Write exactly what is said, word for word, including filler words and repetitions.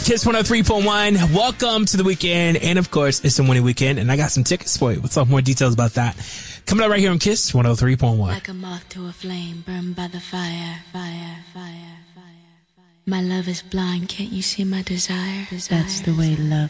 Kiss one oh three point one. Welcome to the weekend. And of course, it's a winning weekend. And I got some tickets for you. We'll talk more details about that coming up right here on Kiss one oh three point one. Like a moth to a flame, burned by the fire, fire, fire, fire, fire. My love is blind. Can't you see my desire? desire That's the way love